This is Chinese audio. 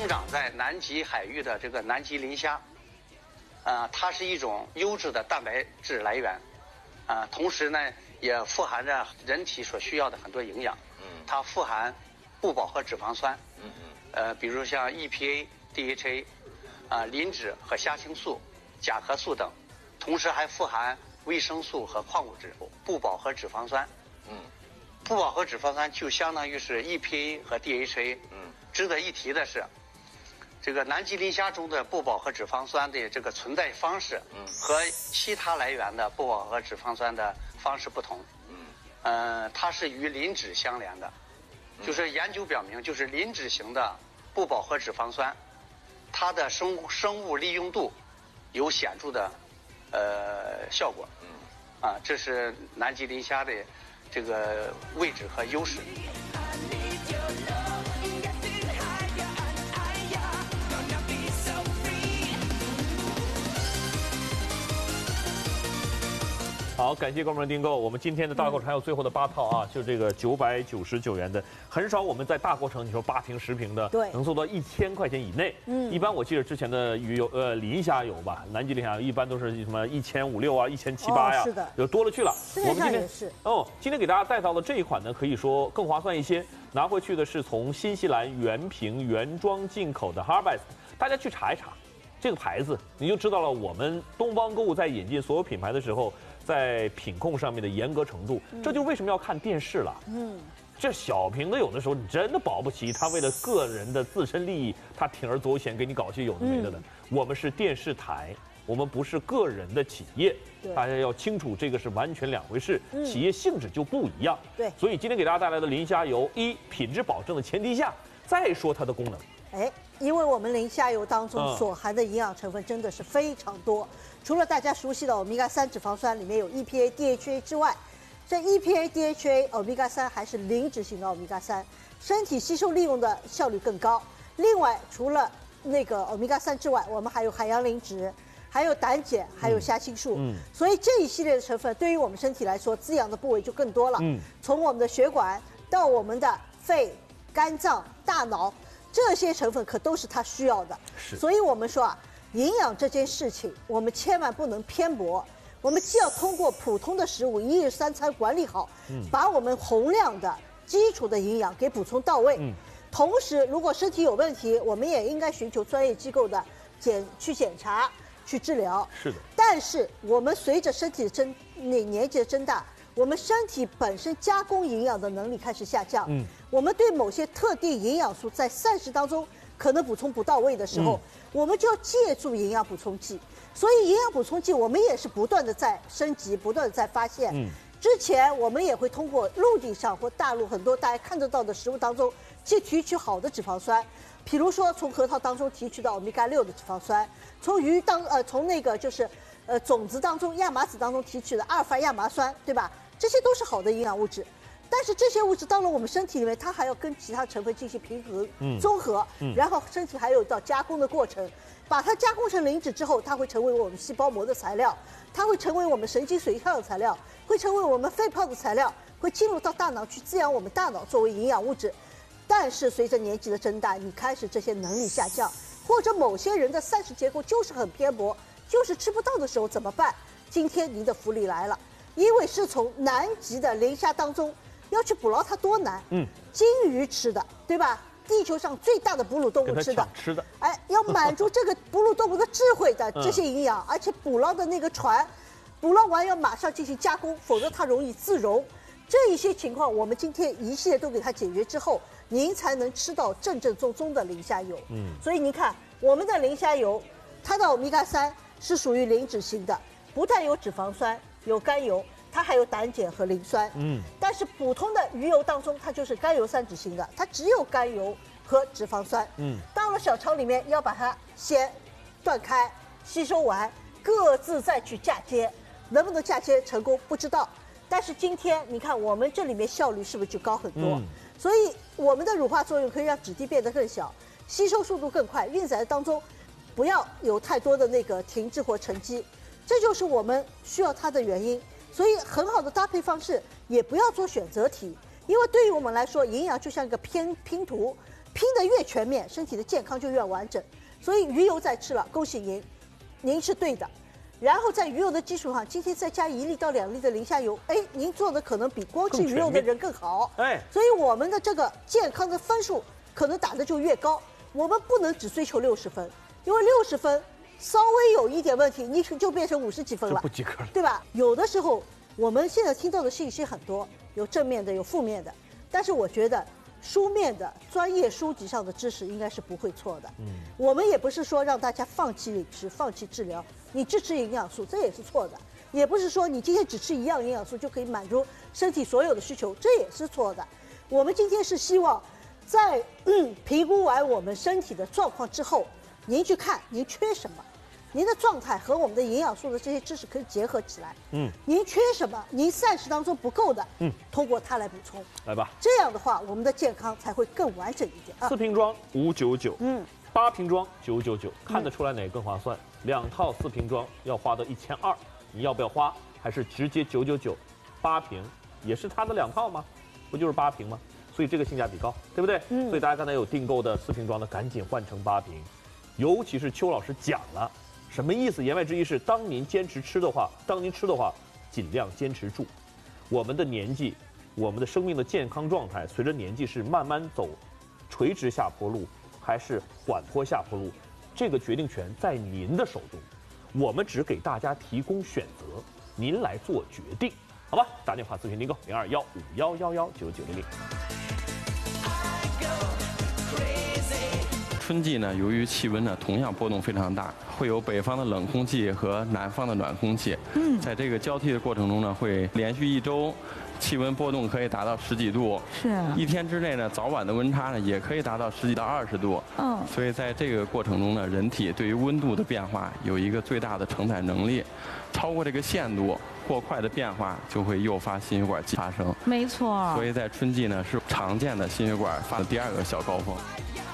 生长在南极海域的这个南极磷虾，它是一种优质的蛋白质来源，同时呢也富含着人体所需要的很多营养。它富含不饱和脂肪酸，比如像 EPA、DHA，磷脂和虾青素、甲壳素等，同时还富含维生素和矿物质。不饱和脂肪酸，不饱和脂肪酸就相当于是 EPA 和 DHA。值得一提的是，这个南极磷虾中的不饱和脂肪酸的这个存在方式，和其他来源的不饱和脂肪酸的方式不同。它是与磷脂相连的，就是研究表明，就是磷脂型的不饱和脂肪酸，它的生物利用度有显著的效果。这是南极磷虾的这个位置和优势。 好，感谢观众们订购。我们今天的大过程还有最后的8套啊，就这个999元的，很少我们在大过程你说8瓶10瓶的， 对， 能做到1000块钱以内。一般我记得之前的鱼油磷虾油吧，南极磷虾油一般都是什么1500-1600啊，1700-1800呀， 是的， 有多了去了。 我们今天也是今天给大家带到的这一款呢，可以说更划算一些。拿回去的是从新西兰原瓶原装进口的 Harvest， 大家去查一查这个牌子，你就知道了我们东方购物在引进所有品牌的时候，在品控上面的严格程度。这就为什么要看电视了。这小瓶的有的时候你真的保不齐，他为了个人的自身利益，他铤而走险给你搞些有的没的的。我们是电视台，我们不是个人的企业，大家要清楚，这个是完全两回事，企业性质就不一样。 对， 所以今天给大家带来的磷虾油，品质保证的前提下，再说它的功能。 因为我们磷虾油当中所含的营养成分真的是非常多，除了大家熟悉的欧米伽3脂肪酸里面有 EPA、DHA 之外，这 EPA、DHA、欧米伽3还是磷脂型的欧米伽3，身体吸收利用的效率更高。另外，除了那个欧米伽3之外，我们还有海洋磷脂，还有胆碱，还有虾青素。所以这一系列的成分对于我们身体来说，滋养的部位就更多了。从我们的血管到我们的肺、肝脏、大脑。这些成分可都是它需要的，所以我们说营养这件事情，我们千万不能偏颇。我们既要通过普通的食物1日3餐管理好，把我们洪亮的基础的营养给补充到位。同时，如果身体有问题，我们也应该寻求专业机构的去检查、去治疗。 是的。 但是我们随着身体年纪的增大，我们身体本身加工营养的能力开始下降。我们对某些特定营养素在膳食当中可能补充不到位的时候，我们就要借助营养补充剂。所以营养补充剂我们也是不断的在升级，不断的在发现。之前我们也会通过陆地上或大陆很多大家看得到的食物当中去提取好的脂肪酸，比如说从核桃当中提取到欧米伽6的脂肪酸，从那个就是种子当中亚麻籽当中提取的阿尔法亚麻酸，对吧？这些都是好的营养物质。但是这些物质到了我们身体里面，它还要跟其他成分进行平衡、综合，然后身体还有到加工的过程，把它加工成磷脂之后，它会成为我们细胞膜的材料，它会成为我们神经髓鞘的材料，会成为我们肺泡的材料，会进入到大脑去滋养我们大脑作为营养物质。但是随着年纪的增大，你开始这些能力下降，或者某些人的膳食结构就是很偏颇，就是吃不到的时候怎么办？今天您的福利来了，因为是从南极的磷虾当中。要去捕捞它多难？鲸鱼吃的，对吧？地球上最大的哺乳动物吃的，要满足这个哺乳动物的智慧的这些营养，而且捕捞的那个船，捕捞完要马上进行加工，否则它容易自溶。这一些情况，我们今天一系列都给它解决之后，您才能吃到正正宗宗的磷虾油。所以您看，我们的磷虾油，它的欧米伽3是属于磷脂型的，不但有脂肪酸，有甘油。它还有胆碱和磷酸，但是普通的鱼油当中，它就是甘油3酯型的，它只有甘油和脂肪酸。到了小肠里面要把它先断开，吸收完，各自再去嫁接，能不能嫁接成功不知道。但是今天你看我们这里面效率是不是就高很多？所以我们的乳化作用可以让质地变得更小，吸收速度更快，运载当中不要有太多的那个停滞或沉积，这就是我们需要它的原因。所以很好的搭配方式，也不要做选择题，因为对于我们来说，营养就像一个拼图， 拼得越全面，身体的健康就越完整。所以鱼油再吃了，恭喜您是对的。然后在鱼油的基础上，今天再加1粒到2粒的磷虾油，哎，您做的可能比光吃鱼油的人更好。 哎， 所以我们的这个健康的分数可能打的就越高。我们不能只追求60分，因为60分稍微有一点问题，你就变成50几分了， 不及格了， 对吧？有的时候我们现在听到的信息很多，有正面的，有负面的，但是我觉得书面的专业书籍上的知识应该是不会错的。我们也不是说让大家放弃饮食、放弃治疗，你只吃营养素这也是错的，也不是说你今天只吃一样营养素就可以满足身体所有的需求，这也是错的。我们今天是希望在评估完我们身体的状况之后，您去看您缺什么，您的状态和我们的营养素的这些知识可以结合起来。您缺什么，您膳食当中不够的，通过它来补充。 来吧， 这样的话，我们的健康才会更完整一点啊。 4瓶装599，8瓶装999，看得出来哪个更划算？2套4瓶装要花到1200，你要不要花？还是直接999？8瓶也是它的2套吗？不就是8瓶吗？所以这个性价比高，对不对？所以大家刚才有订购的4瓶装的，赶紧换成8瓶。尤其是邱老师讲了，什么意思？言外之意是，当您吃的话，尽量坚持住。我们的年纪，我们的生命的健康状态，随着年纪是慢慢走垂直下坡路，还是缓坡下坡路，这个决定权在您的手中。我们只给大家提供选择，您来做决定，好吧？打电话咨询订购0215111990。 春季呢，由于气温呢同样波动非常大，会有北方的冷空气和南方的暖空气。在这个交替的过程中呢，会连续1周，气温波动可以达到10几度。 是啊。 1天之内呢，早晚的温差呢也可以达到10几到20度。所以在这个过程中呢，人体对于温度的变化有一个最大的承载能力，超过这个限度，过快的变化就会诱发心血管疾发生。 没错。 所以在春季呢，是常见的心血管发的第2个小高峰。